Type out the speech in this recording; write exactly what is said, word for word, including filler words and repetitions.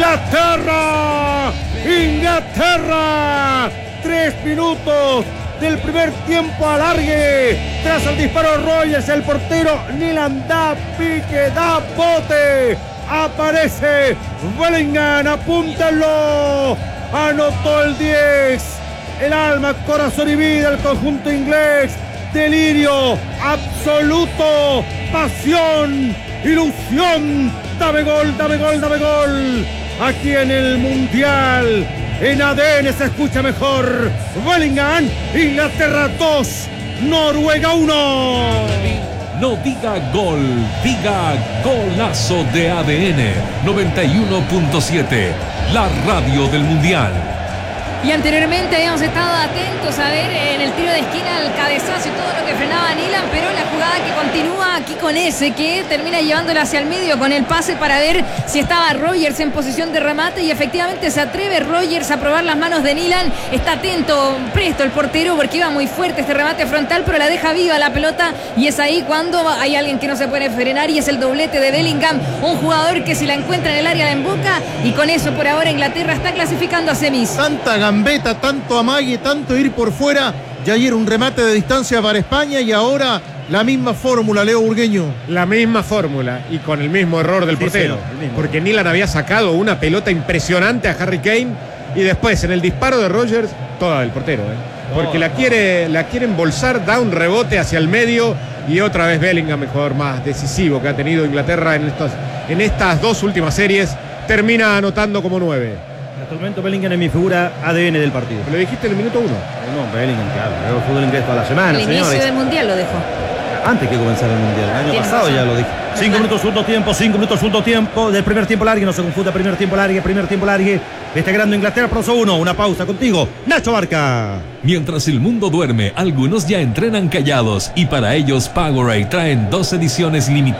Inglaterra, Inglaterra, tres minutos del primer tiempo alargue. Tras el disparo Rogers, el portero Nilan da pique, da bote. Aparece Bellingham, apúntenlo. Anotó el diez. El alma, corazón y vida del conjunto inglés. Delirio absoluto, pasión, ilusión. Dame gol, dame gol, dame gol. Aquí en el Mundial, en A D N se escucha mejor. Bellingham, Inglaterra dos, Noruega uno. No diga gol, diga golazo de A D N noventa y uno punto siete, la radio del Mundial. Y anteriormente habíamos estado atentos a ver en el tiro de esquina el cabezazo y todo lo que frenaba Nilan, pero la jugada que continúa aquí con ese, que termina llevándola hacia el medio con el pase para ver si estaba Rogers en posición de remate, y efectivamente se atreve Rogers a probar las manos de Nilan. Está atento, presto el portero, porque iba muy fuerte este remate frontal, pero la deja viva la pelota, y es ahí cuando hay alguien que no se puede frenar, y es el doblete de Bellingham, un jugador que si la encuentra en el área la emboca, y con eso por ahora Inglaterra está clasificando a semis. Tanta gambeta, tanto amague, tanto ir por fuera. Ya ayer un remate de distancia para España y ahora la misma fórmula, Leo Burgueño. La misma fórmula y con el mismo error del Sí, portero. sí, no, porque Nilan había sacado una pelota impresionante a Harry Kane y después en el disparo de Rogers, toda del portero. ¿eh? Porque la quiere, la quiere embolsar, da un rebote hacia el medio y otra vez Bellingham, el jugador más decisivo que ha tenido Inglaterra en, estos, en estas dos últimas series, termina anotando como nueve. Hasta el momento Bellingham es mi figura A D N del partido. Lo dijiste en el minuto uno. No, Bellingham, claro. Veo el fútbol inglés toda la semana, Al inicio señores. del Mundial lo dejó. Antes que comenzara el Mundial. El año Tienes pasado razón. ya lo dije. Cinco minutos, segundo tiempo, cinco minutos, segundo tiempo. Del primer tiempo largue, no se confunda. Primer tiempo largue, primer tiempo largue. Está ganando Inglaterra, Proso uno. Una pausa contigo, Nacho Barca. Mientras el mundo duerme, algunos ya entrenan callados y para ellos Powerade traen dos ediciones limitadas.